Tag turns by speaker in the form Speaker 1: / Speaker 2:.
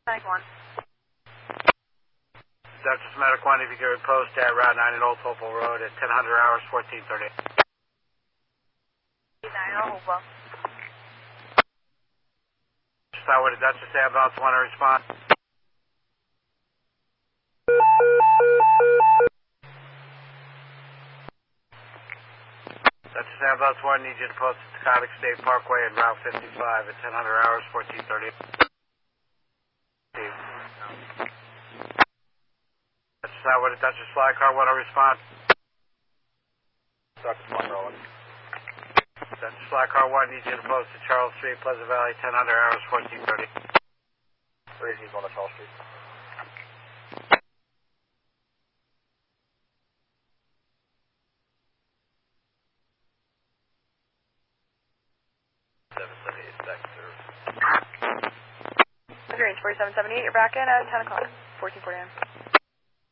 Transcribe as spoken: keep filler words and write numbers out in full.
Speaker 1: Tag one.
Speaker 2: Duchess Medic one, if you could post at Route nine at Old Hopewell Road at ten hundred hours, fourteen thirty.
Speaker 1: nine Old Hopewell.
Speaker 2: Start with a Duchess ambulance, want to respond? Duchess ambulance one, need you to post at Taconic State Parkway and Route fifty-five at ten hundred hours, fourteen thirty. Start with a Duchess fly car, want to respond?
Speaker 3: Duchess fly car one.
Speaker 2: Duchess fly car one, need you to post at Charles Street, Pleasant Valley, ten hundred hours, fourteen thirty.
Speaker 3: Three Z's on the Charles Street. seven seventy-eight, second service.
Speaker 1: Range forty-seven seventy-eight, you're back in at ten o'clock, fourteen forty-nine.